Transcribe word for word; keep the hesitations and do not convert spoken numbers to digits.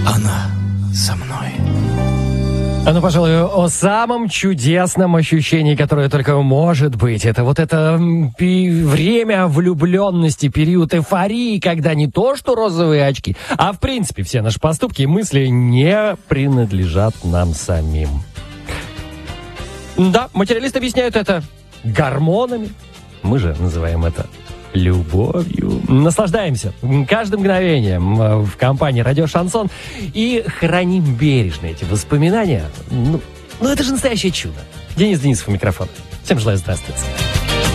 Она со мной. А ну, пожалуй, о самом чудесном ощущении, которое только может быть. Это вот это пи- время влюбленности, период эйфории, когда не то что розовые очки, а в принципе все наши поступки и мысли не принадлежат нам самим. Да, материалисты объясняют это гормонами. Мы же называем это любовью. Наслаждаемся каждым мгновением в компании «Радио Шансон» и храним бережно эти воспоминания. Ну, ну это же настоящее чудо. Денис Денисов у микрофона. Всем желаю здравствуйте.